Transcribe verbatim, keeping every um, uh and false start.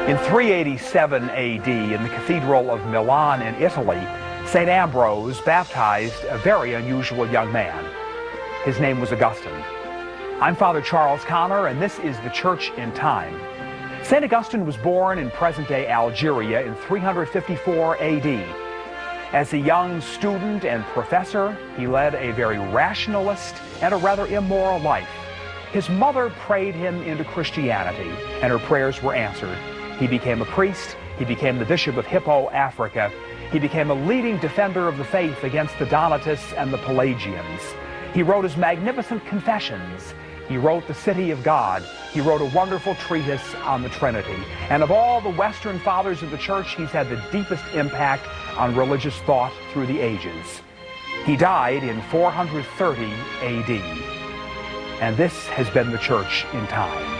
In three eighty-seven A D, in the Cathedral of Milan in Italy, Saint Ambrose baptized a very unusual young man. His name was Augustine. I'm Father Charles Connor, and this is the Church in Time. Saint Augustine was born in present-day Algeria in three fifty-four A D. As a young student and professor, he led a very rationalist and a rather immoral life. His mother prayed him into Christianity, and her prayers were answered. He became a priest. He became the Bishop of Hippo, Africa. He became a leading defender of the faith against the Donatists and the Pelagians. He wrote his magnificent Confessions. He wrote The City of God. He wrote a wonderful treatise on the Trinity. And of all the Western fathers of the Church, he's had the deepest impact on religious thought through the ages. He died in four thirty A D. And this has been the Church in Time.